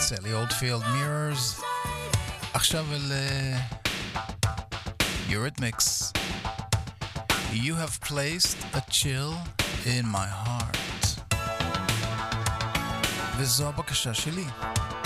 סלי אולדפילד מיררס. עכשיו אל Eurythmics. You have placed a chill in my heart. וזו הבקשה שלי.